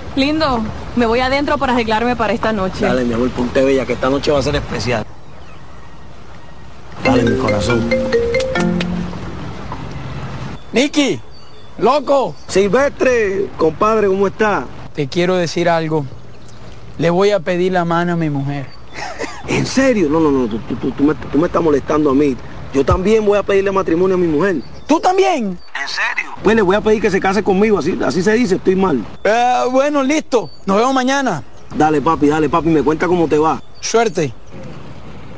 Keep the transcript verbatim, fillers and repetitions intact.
Lindo, me voy adentro para arreglarme para esta noche. Dale, mi amor, ponte bella, que esta noche va a ser especial. Dale, mi corazón. Nicky, loco. Silvestre, compadre, ¿cómo está? Te quiero decir algo. Le voy a pedir la mano a mi mujer. ¿En serio? No, no, no, tú, tú, tú, tú, me, tú me estás molestando a mí. Yo también voy a pedirle matrimonio a mi mujer. ¿Tú también? ¿En serio? Pues le voy a pedir que se case conmigo, así, así se dice, estoy mal. Eh, bueno, listo. Nos vemos mañana. Dale, papi, dale, papi, me cuenta cómo te va. Suerte.